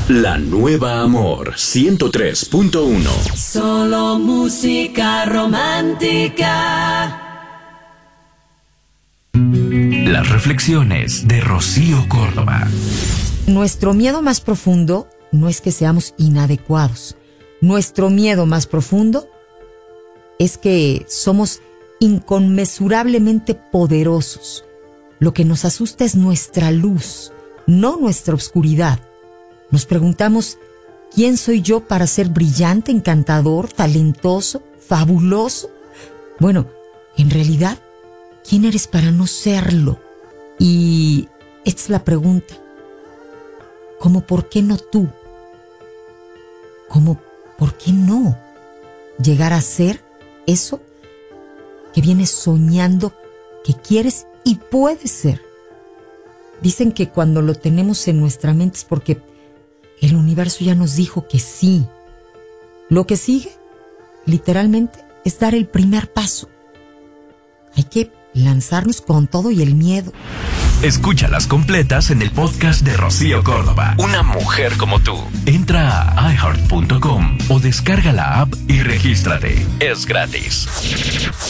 La Nueva Amor 103.1. Solo música romántica. Las reflexiones de Rocío Córdoba. Nuestro miedo más profundo no es que seamos inadecuados. Nuestro miedo más profundo es que somos inconmensurablemente poderosos. Lo que nos asusta es nuestra luz, no nuestra oscuridad. Nos preguntamos, ¿quién soy yo para ser brillante, encantador, talentoso, fabuloso? Bueno, en realidad, ¿quién eres para no serlo? Y esta es la pregunta. ¿Cómo por qué no tú? ¿Cómo por qué no llegar a ser eso que vienes soñando, que quieres y puedes ser? Dicen que cuando lo tenemos en nuestra mente es porque el universo ya nos dijo que sí. Lo que sigue, literalmente, es dar el primer paso. Hay que lanzarnos con todo y el miedo. Escúchalas completas en el podcast de Rocío Córdoba. Una mujer como tú. Entra a iHeart.com o descarga la app y regístrate. Es gratis.